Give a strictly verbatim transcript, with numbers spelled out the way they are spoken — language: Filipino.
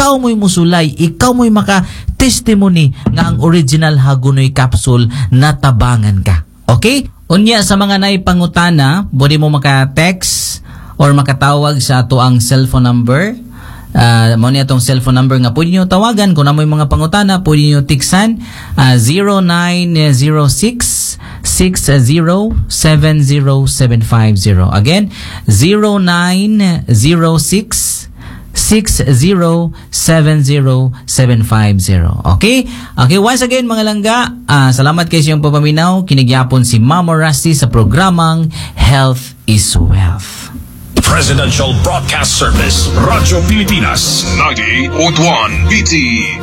ikaw mo'y musulay, ikaw mo'y maka-testimony nga ang original Hagonoy capsule natabangan ka. Okay? Unya sa mga naipangutana, pwede mo maka-text or makatawag sa ato ang cellphone number. Uh, mo niya itong cellphone number nga pwede nyo tawagan kung namoy mga pangutana, pwede nyo tiksan uh, zero nine zero six, six zero seven zero seven five zero. Again, zero nine zero six, six zero seven zero seven five zero. Okay? Okay, once again mga langga, uh, salamat kayo sa iyong papaminaw. Kinigyapon si Mama Rusty sa programang Health is Wealth. Presidential Broadcast Service, Radyo Pilipinas, ninety point one B T.